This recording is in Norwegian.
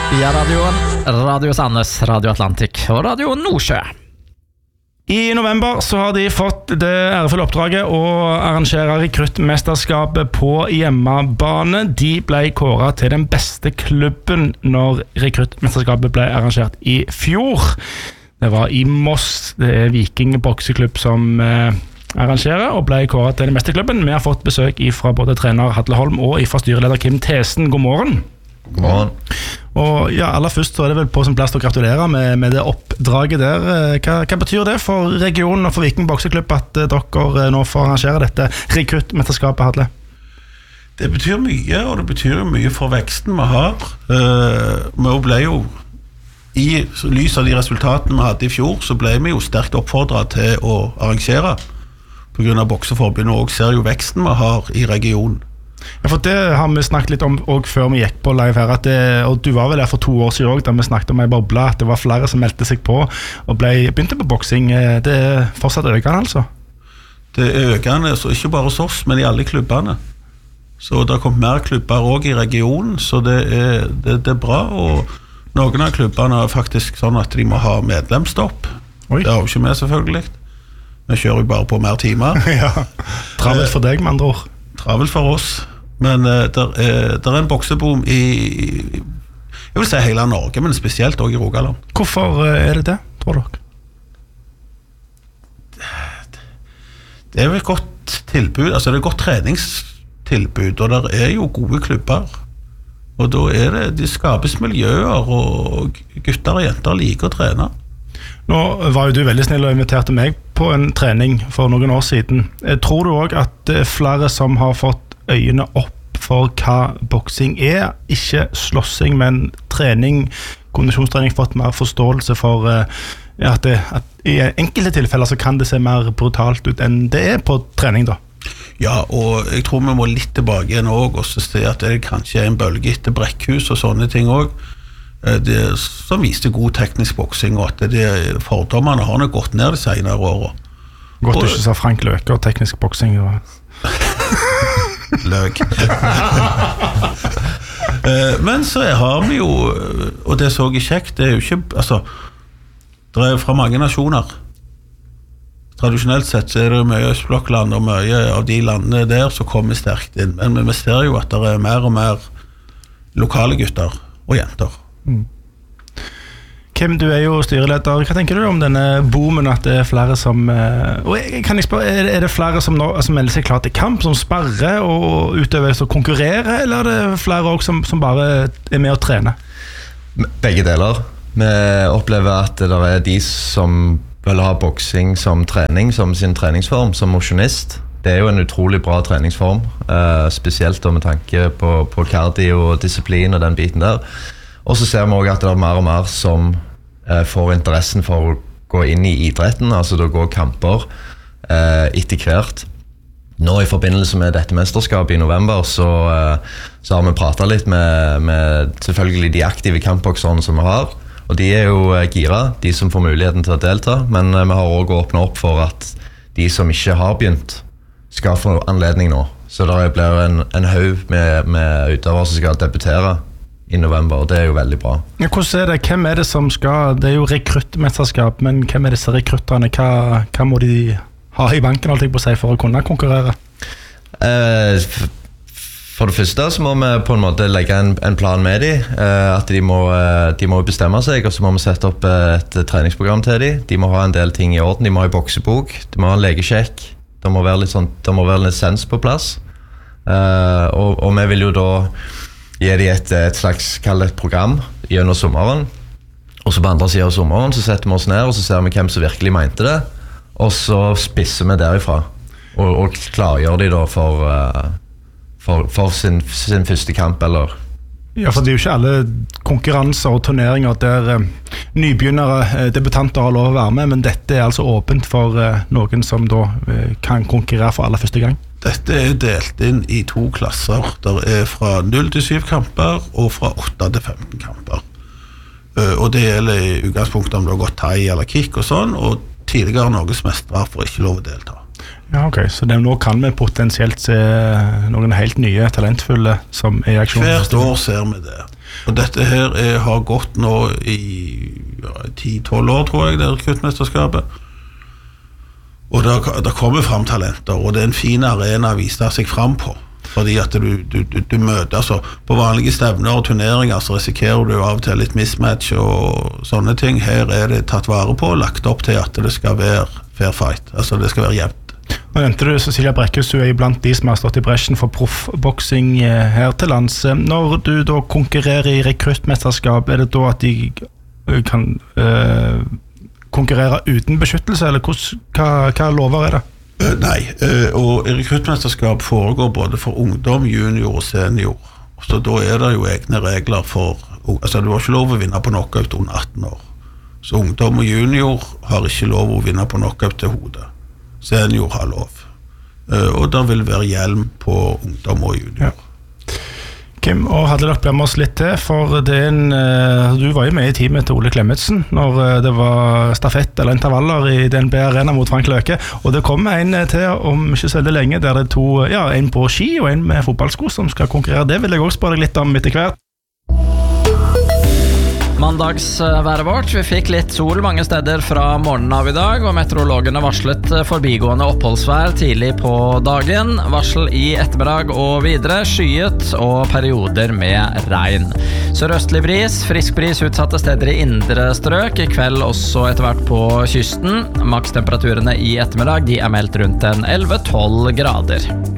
via radioen, Radio Sandnes, Radio Atlantic og Radio Nordsjø. I november så har de fått det ærefulle oppdraget å arrangere rekruttmesterskapet på hjemmebane. De ble kåret til den beste klubben når rekruttmesterskapet ble arrangert i fjor. Det var i Moss, det er Viking bokseklubb som arrangerer og ble kåret til den beste klubben. Vi har fått besøk fra både trener Hadle Holm og fra styreleder Kim Thesen. God morgen. God morgen. Og ja, aller først så er det vel på sin plass å gratulere med det oppdraget der. Hva betyr det for regionen og for Viking bokseklubb at dere nå får arrangere dette rekruttmesterskapet, Hadle? Det betyr mye, og det betyr mye for veksten vi har. Vi ble jo, i lys av de resultatene vi hadde i fjor, så ble vi jo sterkt oppfordret til å arrangere. På grunn av bokseforbundet, og ser jo veksten vi har i regionen. Ja, for det har vi snakket litt om også før vi gikk på live her, og du var vel der for 2 år siden også, da vi snakket om en boble, at det var flere som meldte seg på og begynte på boksing. Det er fortsatt økende, altså? Det er økende, så ikke bare hos oss, men i alle klubbene. Så det har kommet mer klubber også i regionen, så det er bra, og noen av klubbene er faktisk sånn at de må ha medlemsstopp. Oi. Det har jo ikke vi selvfølgelig. Vi kjører jo bare på mer timer. Ja, travelt for deg, med andre ord. Travelt for oss, men der er en bokseboom i, jeg vil si hele Norge, men spesielt også i Rogaland. Hvorfor er det, tror dere? Det er jo et godt tilbud, altså det er et godt treningstilbud, og der er jo gode klubber, og da er det skapes miljøer, og gutter og jenter liker å trene. Nå var jo du veldig snill og inviterte meg på en trening for noen år siden. Tror du også at det er flere som har fått øynene opp for hva boksing er? Ikke slåssing, men trening, kondisjonstrening, fått mer forståelse for at i enkelte tilfeller så kan det se mer brutalt ut enn det er på trening da. Ja, og jeg tror vi må litt tilbake igjen også, og se at det kanskje er en bølge etter brekkhus og sånne ting også. Det som viste god teknisk boksing, og at fordommene har nok gått ned de senere årene. Godt du ikke sa Frank Løke og teknisk boksing. Løk. Men så har vi jo, og det så jeg kjekt, det er jo ikke, altså, det er fra mange nasjoner. Tradisjonelt sett så er det mye Østblokkland, og mye av de landene der som kommer sterkt inn. Men vi ser jo at det er mer og mer lokale gutter og jenter. Kim, du er jo styreleder. Hva tenker du om denne boomen at det er flere som kan jeg spørre, er det flere som melder seg klart i kamp, som sparrer og utøver og konkurrerer, eller er det flere også som bare er med å trene? Begge deler. Vi opplever at det er de som vil ha boksing som trening, som sin treningsform, som mosjonist. Det er jo en utrolig bra treningsform, spesielt med tanke på cardio og disiplin og den biten der. Og så ser vi også at det er mer og mer som får interessen for å gå inn i idretten, altså da går kamper etter hvert. Nå i forbindelse med dette mesterskapet i november så har vi pratet litt med selvfølgelig de aktive kampbokserne som vi har, og de er jo gira, de som får muligheten til å delta, men vi har også åpnet opp for at de som ikke har begynt skal få anledning nå. Så det blir en haug med utøvere som skal debutere i november, og det er jo veldig bra. Ja, hvordan er det? Hvem er det som skal, det er jo rekruttmesterskap, men hvem er disse rekrutterne? Hva må de ha i banken alltid på seg for å kunne konkurrere? For det første så må vi på en måte legge en plan med dem, at de må bestemme seg, og så må vi sette opp et treningsprogram til dem. De må ha en del ting i orden, de må ha en boksebok, de må ha en legesjekk, det må være en lisens på plass, og vi vil jo da gi de et slags kallet program gjennom sommeren, og så på andre siden av sommeren så setter vi oss ned og så ser vi hvem som virkelig mente det, og så spisser vi derifra og klargjør de da for sin første kamp eller. Ja, for det er jo ikke alle konkurranser og turneringer der nybegynnere, debutanter har lov å være med, men dette er altså åpent for noen som da kan konkurrere for aller første gang. Dette er delt inn i 2 klasser. Der er fra 0 til 7 kamper og fra 8 til 15 kamper. Og det gjelder i utgangspunktet om du har gått thai eller kick og sånn, og tidligere norgesmestere får ikke lov å delta. Ja, ok, så nå kan vi potensielt se noen helt nye, talentfulle som er i aksjon. Hvert år ser vi det. Og dette her har gått nå i 10-12 år, tror jeg, det rekruttmesterskapet. Og der kommer frem talenter, og det en fin arena å vise seg frem på. Fordi at du møter, altså, på vanlige stevner og turneringer så risikerer du av og til litt mismatch og sånne ting. Her det tatt vare på og lagt opp til at det skal være fair fight, altså det skal være jevnt. Nå nevnte du Cecilia Brækhus, du blant de som har stått i bresjen for proffboksing her til lands. Når du da konkurrerer i rekruttmesterskap, det da at de kan konkurrere uten beskyttelse, eller hva lover det? Nei, og rekruttmesterskap foregår både for ungdom, junior og senior. Så da det jo egne regler for, altså du har ikke lov å vinne på knockout under 18 år. Så ungdom og junior har ikke lov å vinne på knockout til hodet. Senior har lov. Og der vil være hjelm på ungdom og junior. Ja. Kim, og hadde dere med oss litt til, for du var jo med i teamet til Ole Klemetsen når det var stafett eller intervaller i DNB Arena mot Frank Løke, og det kom en til om ikke så veldig lenge, der det to, en på ski og en med fotballsko som skal konkurrere. Det vil jeg også spørre deg litt om etter hvert. Mandagsværet vårt. Vi fikk litt sol mange steder fra morgenen av i dag, og meteorologene varslet forbigående oppholdsvær tidlig på dagen. Varsel i ettermiddag og videre, skyet og perioder med regn. Sørøstlig bris, frisk bris utsatte steder i indre strøk, i kveld også etter hvert på kysten. Makstemperaturene i ettermiddag, de meldt rundt en 11-12 grader.